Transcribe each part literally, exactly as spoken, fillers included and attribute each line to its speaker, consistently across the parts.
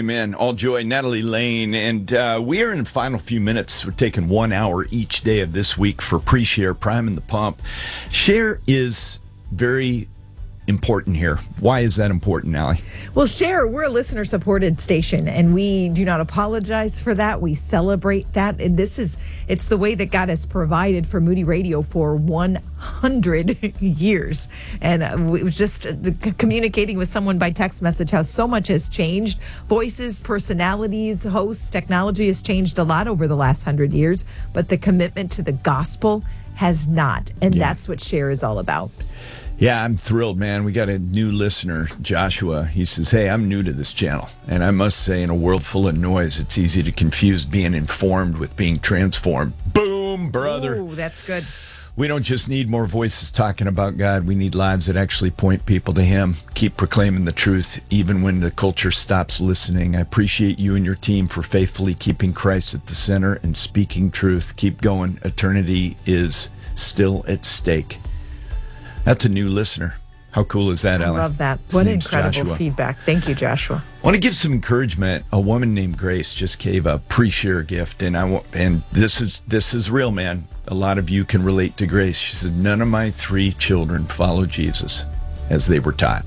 Speaker 1: Amen. All joy, Natalie Lane. And uh, we are in the final few minutes. We're taking one hour each day of this week for pre-share, priming the pump. Share is very important here. Why is that important, Allie?
Speaker 2: Well, Share, we're a listener-supported station, and we do not apologize for that. We celebrate that. And this is, it's the way that God has provided for Moody Radio for one hundred years. And uh, we was just uh, communicating with someone by text message how so much has changed. Voices, personalities, hosts, technology has changed a lot over the last hundred years, but the commitment to the gospel has not. And yeah. That's what Share is all about.
Speaker 1: Yeah, I'm thrilled, man. We got a new listener, Joshua. He says, hey, I'm new to this channel. And I must say, in a world full of noise, it's easy to confuse being informed with being transformed. Boom, brother.
Speaker 2: Ooh, that's good.
Speaker 1: We don't just need more voices talking about God. We need lives that actually point people to Him. Keep proclaiming the truth, even when the culture stops listening. I appreciate you and your team for faithfully keeping Christ at the center and speaking truth. Keep going. Eternity is still at stake. That's a new listener. How cool is that,
Speaker 2: I
Speaker 1: Ellen?
Speaker 2: I love that.
Speaker 1: His
Speaker 2: what
Speaker 1: name's
Speaker 2: incredible
Speaker 1: Joshua.
Speaker 2: feedback. Thank you, Joshua.
Speaker 1: I want to give some encouragement. A woman named Grace just gave a pre-share gift, and I want, and this is this is real, man. A lot of you can relate to Grace. She said, none of my three children followed Jesus as they were taught.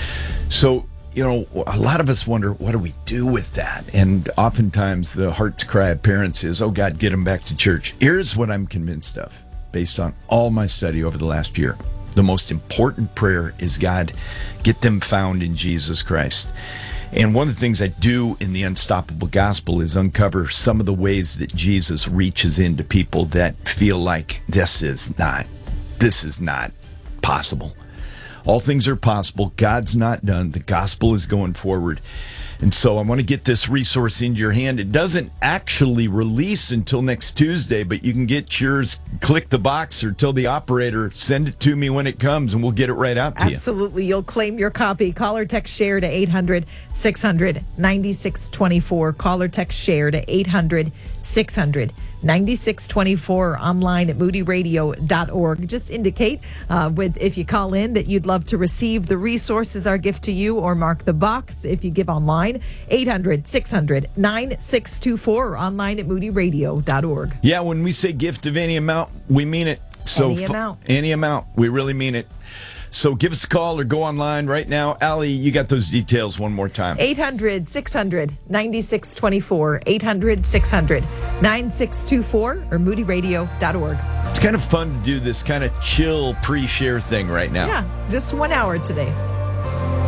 Speaker 1: So, you know, a lot of us wonder, what do we do with that? And oftentimes the heart's cry of parents is, oh, God, get them back to church. Here's what I'm convinced of, based on all my study over the last year. The most important prayer is, God, get them found in Jesus Christ. And one of the things I do in the Unstoppable Gospel is uncover some of the ways that Jesus reaches into people that feel like this is not, this is not possible. All things are possible. God's not done. The gospel is going forward. And so I want to get this resource into your hand. It doesn't actually release until next Tuesday, but you can get yours, click the box, or tell the operator, send it to me when it comes, and we'll get it right out to you.
Speaker 2: Absolutely. You'll claim your copy. Call or text SHARE to eight hundred, six hundred, ninety-six twenty-four. Call or text SHARE to eight hundred, six hundred, ninety-six twenty-four, online at moody radio dot org. Just indicate uh, with if you call in that you'd love to receive the resources, our gift to you, or mark the box if you give online, eight hundred, six hundred, ninety-six twenty-four, or online at moody radio dot org.
Speaker 1: Yeah, when we say gift of any amount, we mean it. So
Speaker 2: any amount.
Speaker 1: F- any amount. We really mean it. So give us a call or go online right now. Allie, you got those details one more time.
Speaker 2: eight hundred, six hundred, ninety-six twenty-four, eight hundred, six hundred, ninety-six twenty-four, or moody radio dot org.
Speaker 1: It's kind of fun to do this kind of chill pre-share thing right now.
Speaker 2: Yeah, just one hour today.